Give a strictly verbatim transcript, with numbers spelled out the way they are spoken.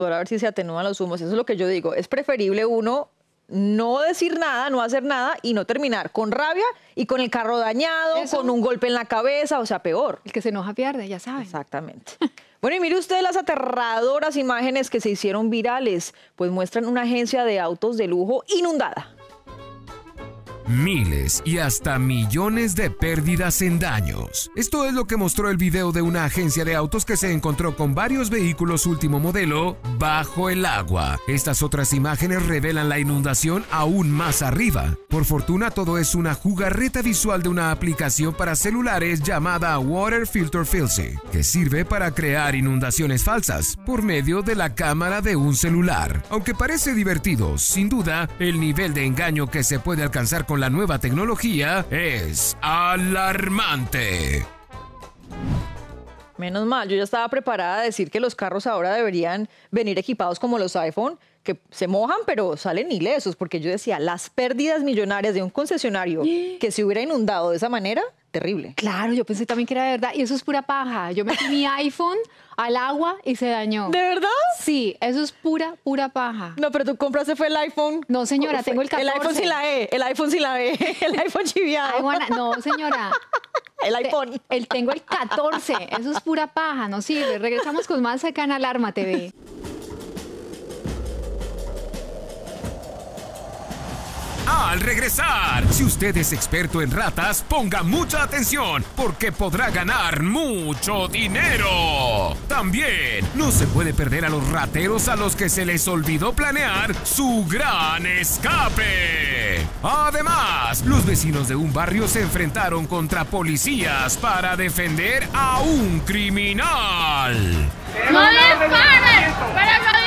a ver si se atenúan los humos. Eso es lo que yo digo. Es preferible uno no decir nada, no hacer nada y no terminar con rabia y con el carro dañado, Eso. con un golpe en la cabeza, o sea, peor. El que se enoja pierde, ya saben. Exactamente. Bueno, y mire usted las aterradoras imágenes que se hicieron virales, pues muestran una agencia de autos de lujo inundada. Miles y hasta millones de pérdidas en daños. Esto es lo que mostró el video de una agencia de autos que se encontró con varios vehículos último modelo bajo el agua. Estas otras imágenes revelan la inundación aún más arriba. Por fortuna, todo es una jugarreta visual de una aplicación para celulares llamada Water Filter Filthy, que sirve para crear inundaciones falsas por medio de la cámara de un celular. Aunque parece divertido, sin duda, el nivel de engaño que se puede alcanzar con la nueva tecnología es alarmante. Menos mal, yo ya estaba preparada a decir que los carros ahora deberían venir equipados como los iPhone, que se mojan pero salen ilesos, porque yo decía, las pérdidas millonarias de un concesionario que se hubiera inundado de esa manera, terrible. Claro, yo pensé también que era de verdad, y eso es pura paja. Yo metí mi iPhone al agua y se dañó. ¿De verdad? Sí, eso es pura, pura paja. No, pero tú compraste fue el iPhone. No, señora, tengo el catorce. El iPhone sin la E, el iPhone sin la E, el iPhone chiviado. Ay, Juana, no, señora. El iPhone. El, tengo el catorce, eso es pura paja, no sirve. Regresamos con más acá en Alarma T V. Al regresar, si usted es experto en ratas, ponga mucha atención porque podrá ganar mucho dinero. También, no se puede perder a los rateros a los que se les olvidó planear su gran escape. Además, los vecinos de un barrio se enfrentaron contra policías para defender a un criminal. ¡No le paren! ¡Pero no